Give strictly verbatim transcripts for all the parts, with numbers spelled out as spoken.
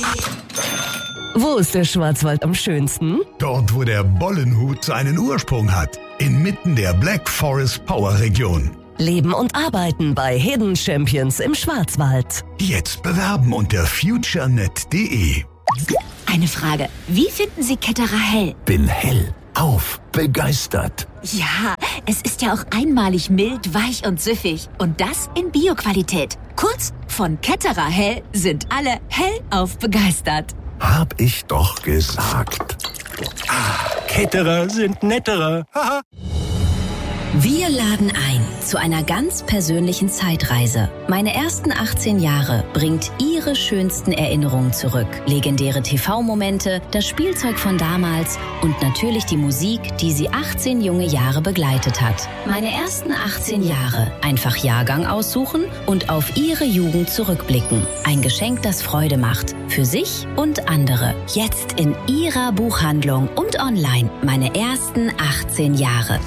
Wo ist der Schwarzwald am schönsten? Dort, wo der Bollenhut seinen Ursprung hat. Inmitten der Black Forest Power Region. Leben und arbeiten bei Hidden Champions im Schwarzwald. Jetzt bewerben unter futurenet punkt de. Eine Frage. Wie finden Sie Ketterer hell? Bin hell auf begeistert. Ja, es ist ja auch einmalig mild, weich und süffig. Und das in Bio-Qualität. Kurz, von Ketterer hell sind alle hellauf begeistert. Hab ich doch gesagt. Ah, Ketterer sind netterer. Haha. Wir laden ein zu einer ganz persönlichen Zeitreise. Meine ersten achtzehn Jahre bringt Ihre schönsten Erinnerungen zurück. Legendäre T V-Momente, das Spielzeug von damals und natürlich die Musik, die Sie achtzehn junge Jahre begleitet hat. Meine ersten achtzehn Jahre. Einfach Jahrgang aussuchen und auf Ihre Jugend zurückblicken. Ein Geschenk, das Freude macht. Für sich und andere. Jetzt in Ihrer Buchhandlung und online. Meine ersten achtzehn Jahre.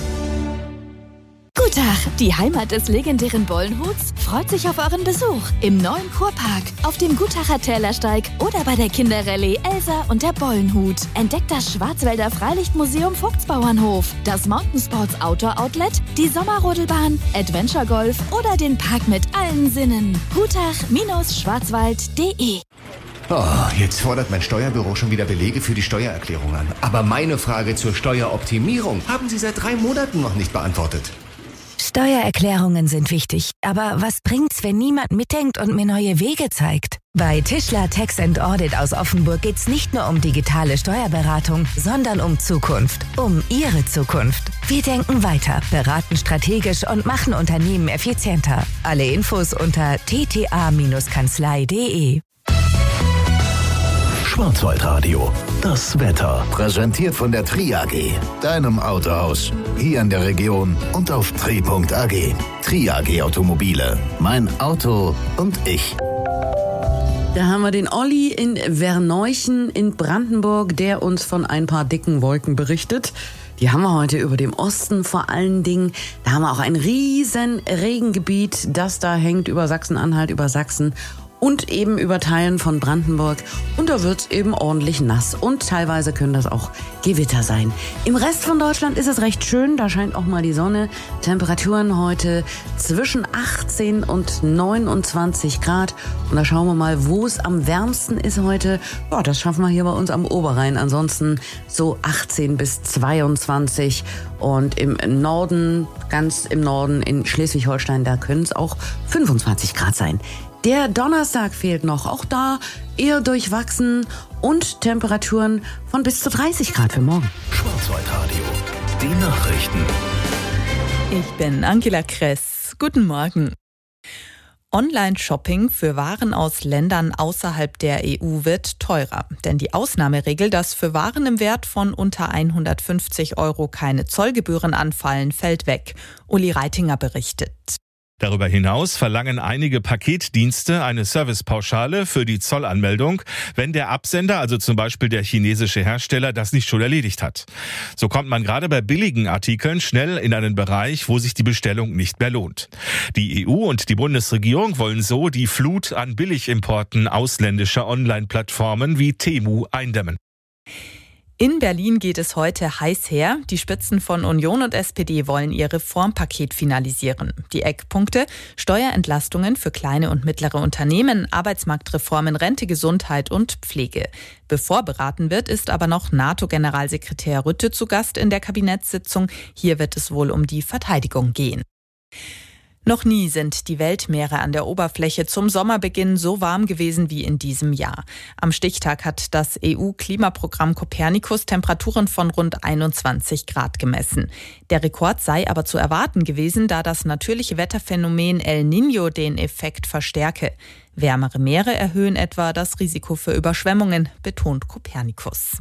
Gutach, die Heimat des legendären Bollenhuts, freut sich auf euren Besuch im neuen Kurpark, auf dem Gutacher Tälersteig oder bei der Kinderrallye Elsa und der Bollenhut. Entdeckt das Schwarzwälder Freilichtmuseum Vogtsbauernhof, das Mountain Sports Outdoor Outlet, die Sommerrodelbahn, Adventure Golf oder den Park mit allen Sinnen. Gutach Schwarzwald punkt de. Oh, jetzt fordert mein Steuerbüro schon wieder Belege für die Steuererklärung an. Aber meine Frage zur Steueroptimierung haben Sie seit drei Monaten noch nicht beantwortet. Steuererklärungen sind wichtig, aber was bringt's, wenn niemand mitdenkt und mir neue Wege zeigt? Bei Tischler Tax and Audit aus Offenburg geht's nicht nur um digitale Steuerberatung, sondern um Zukunft, um Ihre Zukunft. Wir denken weiter, beraten strategisch und machen Unternehmen effizienter. Alle Infos unter t t a kanzlei punkt de. Schwarzwaldradio, das Wetter. Präsentiert von der Tri A G, deinem Autohaus. Hier in der Region und auf tri punkt a g. Tri A G Automobile. Mein Auto und ich. Da haben wir den Olli in Verneuchen in Brandenburg, der uns von ein paar dicken Wolken berichtet. Die haben wir heute über dem Osten vor allen Dingen. Da haben wir auch ein riesen Regengebiet, das da hängt über Sachsen-Anhalt, über Sachsen und eben über Teilen von Brandenburg. Und da wird's eben ordentlich nass. Und teilweise können das auch Gewitter sein. Im Rest von Deutschland ist es recht schön. Da scheint auch mal die Sonne. Temperaturen heute zwischen achtzehn und neunundzwanzig Grad. Und da schauen wir mal, wo es am wärmsten ist heute. Ja, das schaffen wir hier bei uns am Oberrhein. Ansonsten so achtzehn bis zweiundzwanzig. Und im Norden, ganz im Norden in Schleswig-Holstein, da können es auch fünfundzwanzig Grad sein. Der Donnerstag fehlt noch, auch da eher durchwachsen und Temperaturen von bis zu dreißig Grad für morgen. Schwarzwaldradio, die Nachrichten. Ich bin Angela Kress. Guten Morgen. Online-Shopping für Waren aus Ländern außerhalb der E U wird teurer. Denn die Ausnahmeregel, dass für Waren im Wert von unter hundertfünfzig Euro keine Zollgebühren anfallen, fällt weg. Uli Reitinger berichtet. Darüber hinaus verlangen einige Paketdienste eine Servicepauschale für die Zollanmeldung, wenn der Absender, also zum Beispiel der chinesische Hersteller, das nicht schon erledigt hat. So kommt man gerade bei billigen Artikeln schnell in einen Bereich, wo sich die Bestellung nicht mehr lohnt. Die E U und die Bundesregierung wollen so die Flut an Billigimporten ausländischer Online-Plattformen wie Temu eindämmen. In Berlin geht es heute heiß her. Die Spitzen von Union und S P D wollen ihr Reformpaket finalisieren. Die Eckpunkte: Steuerentlastungen für kleine und mittlere Unternehmen, Arbeitsmarktreformen, Rente, Gesundheit und Pflege. Bevor beraten wird, ist aber noch NATO-Generalsekretär Rutte zu Gast in der Kabinettssitzung. Hier wird es wohl um die Verteidigung gehen. Noch nie sind die Weltmeere an der Oberfläche zum Sommerbeginn so warm gewesen wie in diesem Jahr. Am Stichtag hat das E U-Klimaprogramm Copernicus Temperaturen von rund einundzwanzig Grad gemessen. Der Rekord sei aber zu erwarten gewesen, da das natürliche Wetterphänomen El Niño den Effekt verstärke. Wärmere Meere erhöhen etwa das Risiko für Überschwemmungen, betont Copernicus.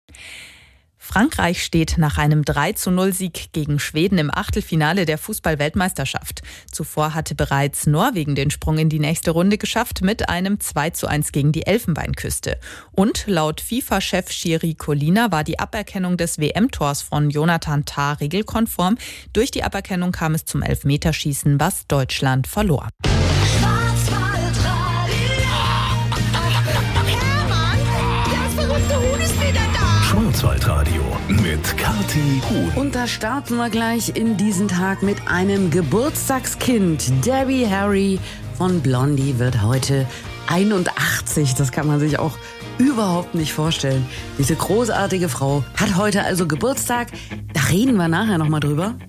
Frankreich steht nach einem drei zu null Sieg gegen Schweden im Achtelfinale der Fußball-Weltmeisterschaft. Zuvor hatte bereits Norwegen den Sprung in die nächste Runde geschafft mit einem zwei zu eins gegen die Elfenbeinküste. Und laut FIFA-Chef Jiri Kolina war die Aberkennung des W M-Tors von Jonathan Tah regelkonform. Durch die Aberkennung kam es zum Elfmeterschießen, was Deutschland verlor. Schwarzwaldradio. Schwarzwaldradio mit Kathi Huhn. Und da starten wir gleich in diesen Tag mit einem Geburtstagskind. Debbie Harry von Blondie wird heute einundachtzig. Das kann man sich auch überhaupt nicht vorstellen. Diese großartige Frau hat heute also Geburtstag. Da reden wir nachher nochmal drüber.